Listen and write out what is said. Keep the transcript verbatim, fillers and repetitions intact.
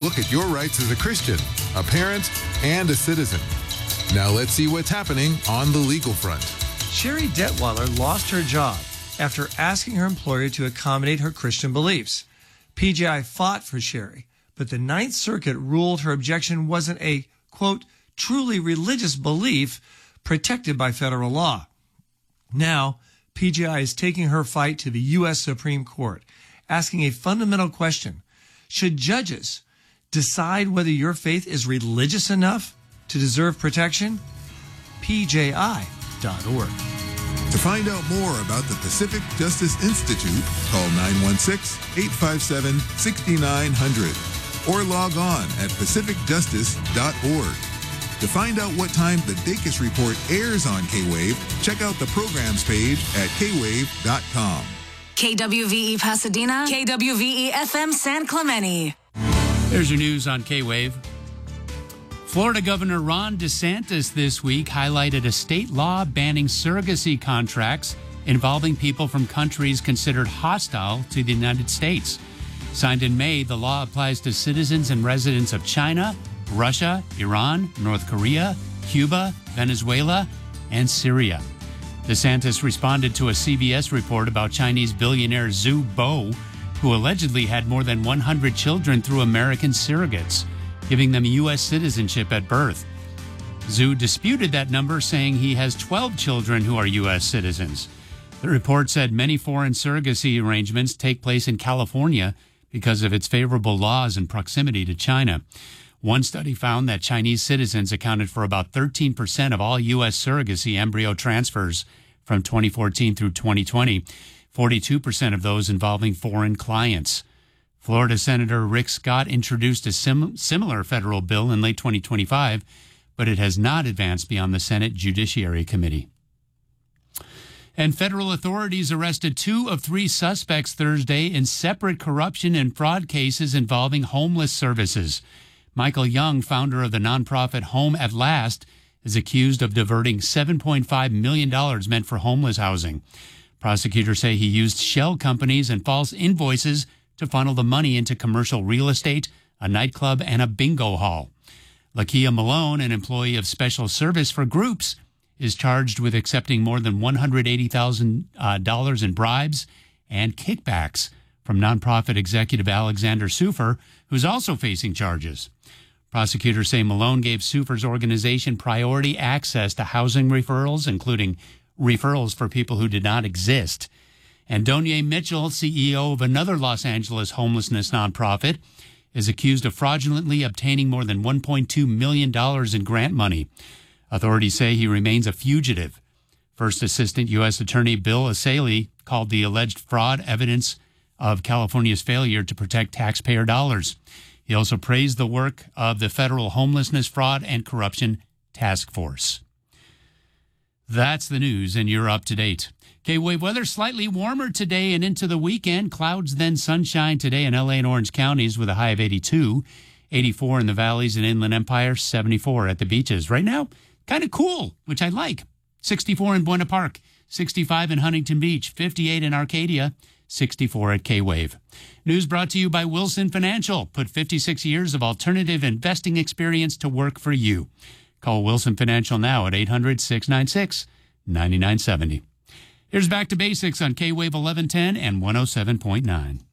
look at your rights as a Christian, a parent, and a citizen. Now let's see what's happening on the legal front. Sherry Detweiler lost her job after asking her employer to accommodate her Christian beliefs. P J I fought for Sherry, but the Ninth Circuit ruled her objection wasn't a, quote, truly religious belief protected by federal law. Now, P J I is taking her fight to the U S Supreme Court, asking a fundamental question. Should judges decide whether your faith is religious enough to deserve protection? P J I dot org. To find out more about the Pacific Justice Institute, call nine one six, eight five seven, six nine zero zero or log on at pacific justice dot org. To find out what time the Dacus Report airs on K-Wave, check out the programs page at k wave dot com. K W V E Pasadena, K W V E F M San Clemente. There's your news on K-Wave. Florida Governor Ron DeSantis this week highlighted a state law banning surrogacy contracts involving people from countries considered hostile to the United States. Signed in May, the law applies to citizens and residents of China, Russia, Iran, North Korea, Cuba, Venezuela, and Syria. DeSantis responded to a C B S report about Chinese billionaire Zhu Bo, who allegedly had more than one hundred children through American surrogates, giving them U S citizenship at birth. Zhu disputed that number, saying he has twelve children who are U S citizens. The report said many foreign surrogacy arrangements take place in California because of its favorable laws and proximity to China. One study found that Chinese citizens accounted for about thirteen percent of all U S surrogacy embryo transfers from twenty fourteen through twenty twenty, forty-two percent of those involving foreign clients. Florida Senator Rick Scott introduced a sim- similar federal bill in late twenty twenty-five, but it has not advanced beyond the Senate Judiciary Committee. And federal authorities arrested two of three suspects Thursday in separate corruption and fraud cases involving homeless services. Michael Young, founder of the nonprofit Home at Last, is accused of diverting seven point five million dollars meant for homeless housing. Prosecutors say he used shell companies and false invoices to funnel the money into commercial real estate, a nightclub, and a bingo hall. Lakia Malone, an employee of Special Service for Groups, is charged with accepting more than one hundred eighty thousand dollars uh, in bribes and kickbacks from nonprofit executive Alexander Sufer, who's also facing charges. Prosecutors say Malone gave Sufer's organization priority access to housing referrals, including referrals for people who did not exist. And Donye Mitchell, C E O of another Los Angeles homelessness nonprofit, is accused of fraudulently obtaining more than one point two million dollars in grant money. Authorities say he remains a fugitive. First Assistant U S Attorney Bill Asaley called the alleged fraud evidence of California's failure to protect taxpayer dollars. He also praised the work of the Federal Homelessness Fraud and Corruption Task Force. That's the news, and you're up to date. K-Wave weather slightly warmer today and into the weekend. Clouds, then sunshine today in L A and Orange counties with a high of eighty-two. eighty-four in the valleys and Inland Empire, seventy-four at the beaches. Right now, kind of cool, which I like. sixty-four in Buena Park, sixty-five in Huntington Beach, fifty-eight in Arcadia, sixty-four at K-Wave. News brought to you by Wilson Financial. Put fifty-six years of alternative investing experience to work for you. Call Wilson Financial now at eight hundred, six nine six, nine nine seven zero. Here's Back to Basics on K-Wave eleven ten and one oh seven point nine.